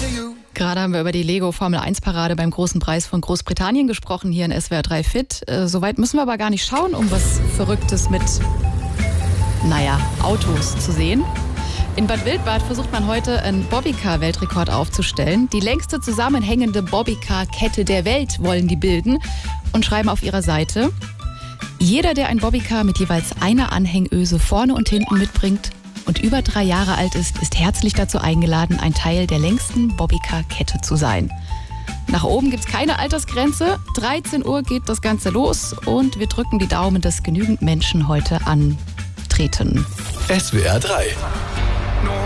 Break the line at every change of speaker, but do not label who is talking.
Gerade haben wir über die Lego Formel 1 Parade beim Großen Preis von Großbritannien gesprochen, hier in SWR 3 Fit. Soweit müssen wir aber gar nicht schauen, um was Verrücktes mit, Autos zu sehen. In Bad Wildbad versucht man heute einen Bobbycar-Weltrekord aufzustellen. Die längste zusammenhängende Bobbycar-Kette der Welt wollen die bilden und schreiben auf ihrer Seite: Jeder, der ein Bobbycar mit jeweils einer Anhängöse vorne und hinten mitbringt und über 3 Jahre alt ist, ist herzlich dazu eingeladen, ein Teil der längsten Bobbycar-Kette zu sein. Nach oben gibt's keine Altersgrenze. 13 Uhr geht das Ganze los und wir drücken die Daumen, dass genügend Menschen heute antreten.
SWR 3